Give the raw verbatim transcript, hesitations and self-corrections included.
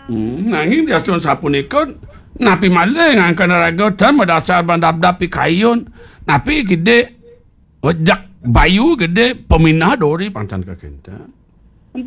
Hmm, nanging diasun sapunika napi malih ngangken ragodan madasar bandap-dap pikayun. Napi gede wejak bayu gede peminah dori pancan kakenta.